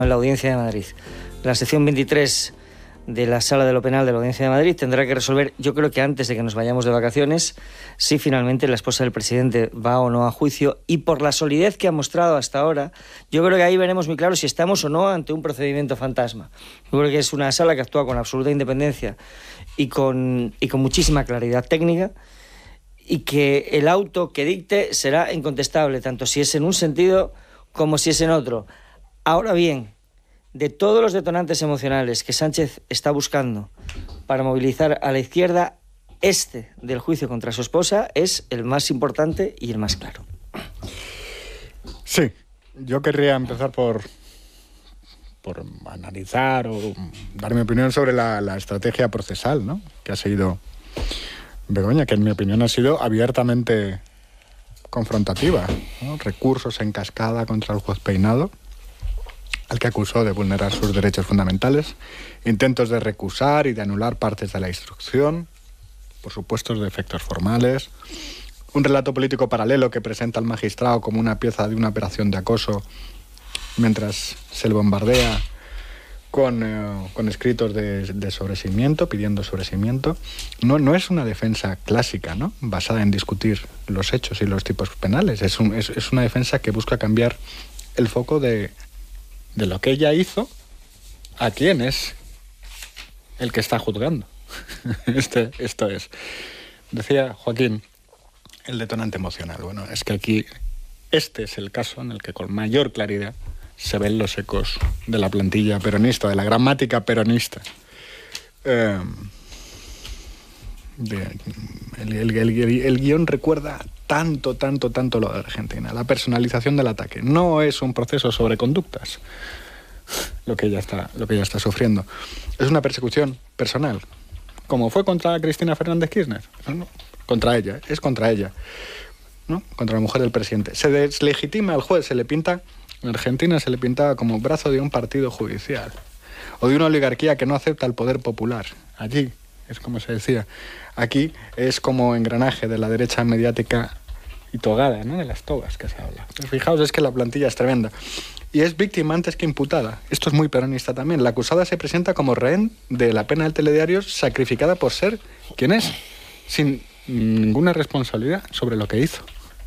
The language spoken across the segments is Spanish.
en la Audiencia de Madrid. La sección 23 de la Sala de lo Penal de la Audiencia de Madrid tendrá que resolver, yo creo que antes de que nos vayamos de vacaciones, si finalmente la esposa del presidente va o no a juicio, y por la solidez que ha mostrado hasta ahora, yo creo que ahí veremos muy claro si estamos o no ante un procedimiento fantasma. Yo creo que es una sala que actúa con absoluta independencia y con muchísima claridad técnica, y que el auto que dicte será incontestable, tanto si es en un sentido como si es en otro. Ahora bien, de todos los detonantes emocionales que Sánchez está buscando para movilizar a la izquierda, este del juicio contra su esposa es el más importante y el más claro. Sí, yo querría empezar por analizar o dar mi opinión sobre la estrategia procesal, ¿no?, que ha seguido Begoña, que en mi opinión ha sido abiertamente confrontativa, ¿no? Recursos en cascada contra el juez Peinado, al que acusó de vulnerar sus derechos fundamentales, intentos de recusar y de anular partes de la instrucción, por supuestos defectos formales, un relato político paralelo que presenta al magistrado como una pieza de una operación de acoso, mientras se le bombardea con escritos de sobreseimiento, pidiendo sobreseimiento. No es una defensa clásica, ¿no?, basada en discutir los hechos y los tipos penales. Es una defensa que busca cambiar el foco de lo que ella hizo a quién es el que está juzgando. Esto es. Decía Joaquín, el detonante emocional. Bueno, es que aquí este es el caso en el que con mayor claridad se ven los ecos de la plantilla peronista, de la gramática peronista. El guión recuerda tanto lo de Argentina, la personalización del ataque. No es un proceso sobre conductas lo que ella está sufriendo. Es una persecución personal, como fue contra Cristina Fernández Kirchner. No, contra ella, ¿no?, contra la mujer del presidente. Se deslegitima al juez, en Argentina se le pintaba como brazo de un partido judicial o de una oligarquía que no acepta el poder popular. Allí es como se decía. Aquí es como engranaje de la derecha mediática y togada, ¿no?, de las togas que se habla. Pero fijaos, es que la plantilla es tremenda. Y es víctima antes que imputada. Esto es muy peronista también. La acusada se presenta como rehén de la pena del telediario, sacrificada por ser quien es, sin ninguna responsabilidad sobre lo que hizo.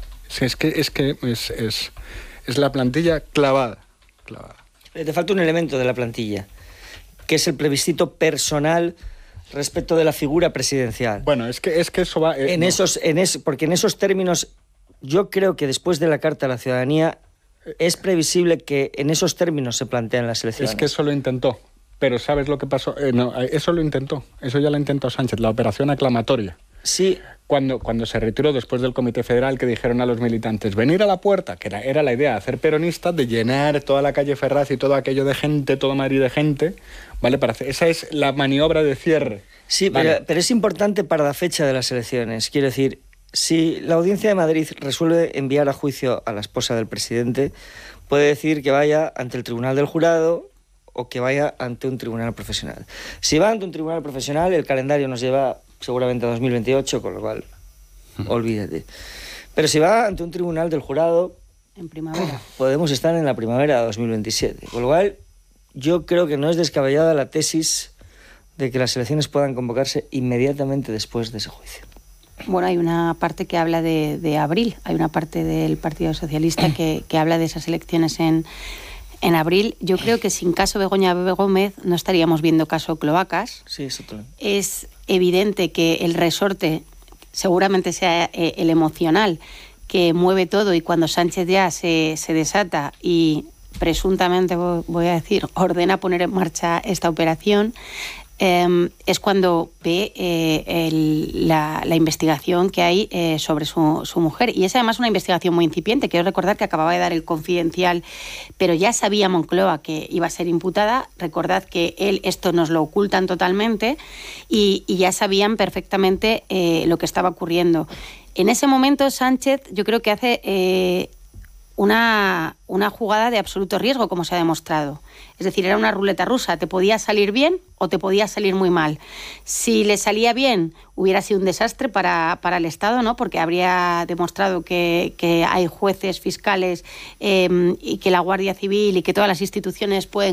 Es la plantilla clavada. Te falta un elemento de la plantilla, que es el plebiscito personal respecto de la figura presidencial. Bueno, es que eso va... porque en esos términos, yo creo que después de la Carta a la Ciudadanía, es previsible que en esos términos se plantean las elecciones. Es que eso lo intentó, pero ¿sabes lo que pasó? Eso lo intentó, eso ya lo intentó Sánchez, la operación aclamatoria. Sí. Cuando se retiró después del Comité Federal, que dijeron a los militantes, venir a la puerta, que era la idea, hacer peronistas, de llenar toda la calle Ferraz y todo aquello de gente, todo Madrid de gente, ¿vale? Esa es la maniobra de cierre. Sí, ¿vale? pero es importante para la fecha de las elecciones. Quiero decir, si la Audiencia de Madrid resuelve enviar a juicio a la esposa del presidente, puede decir que vaya ante el Tribunal del Jurado o que vaya ante un tribunal profesional. Si va ante un tribunal profesional, el calendario nos lleva seguramente a 2028, con lo cual, olvídate. Pero si va ante un tribunal del jurado, en primavera, podemos estar en la primavera de 2027. Con lo cual, yo creo que no es descabellada la tesis de que las elecciones puedan convocarse inmediatamente después de ese juicio. Bueno, hay una parte que habla de abril, hay una parte del Partido Socialista que habla de esas elecciones en abril. Yo creo que sin caso Begoña Gómez no estaríamos viendo caso Cloacas. Sí, eso también. Es evidente que el resorte seguramente sea el emocional, que mueve todo, y cuando Sánchez ya se desata y presuntamente, voy a decir, ordena poner en marcha esta operación, es cuando ve la investigación que hay sobre su mujer. Y es además una investigación muy incipiente. Quiero recordar que acababa de dar el Confidencial, pero ya sabía Moncloa que iba a ser imputada. Recordad que esto nos lo ocultan totalmente y ya sabían perfectamente lo que estaba ocurriendo. En ese momento Sánchez, yo creo que hace una jugada de absoluto riesgo, como se ha demostrado. Es decir, era una ruleta rusa, te podía salir bien o te podía salir muy mal. Si le salía bien, hubiera sido un desastre para el Estado, ¿no? Porque habría demostrado que hay jueces, fiscales y que la Guardia Civil y que todas las instituciones pueden